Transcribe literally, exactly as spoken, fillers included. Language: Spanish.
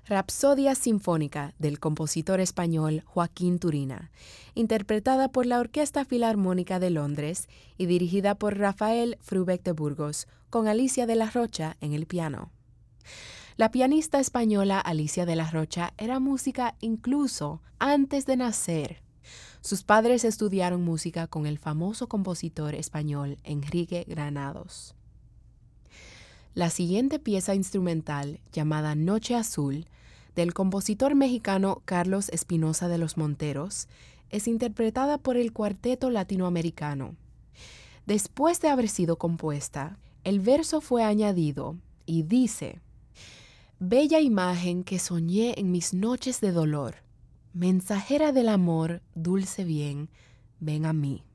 Rapsodia Sinfónica del compositor español Joaquín Turina, interpretada por la Orquesta Filarmónica de Londres y dirigida por Rafael Frubeck de Burgos, con Alicia de la Rocha en el piano. La pianista española Alicia de la Rocha era música incluso antes de nacer. Sus padres estudiaron música con el famoso compositor español Enrique Granados. La siguiente pieza instrumental, llamada Noche Azul, del compositor mexicano Carlos Espinosa de los Monteros, es interpretada por el Cuarteto Latinoamericano. Después de haber sido compuesta, el verso fue añadido y dice: Bella imagen que soñé en mis noches de dolor, mensajera del amor, dulce bien, ven a mí.